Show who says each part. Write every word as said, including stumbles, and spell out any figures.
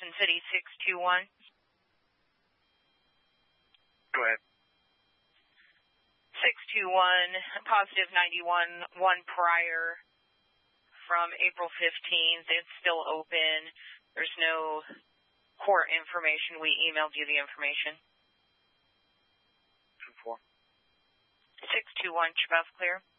Speaker 1: Carson City, six two one.
Speaker 2: Go ahead.
Speaker 1: six two one, positive ninety-one, one prior from April fifteenth. It's still open. There's no court information. We emailed you the information.
Speaker 2: two four.
Speaker 1: six two one, Chabef clear.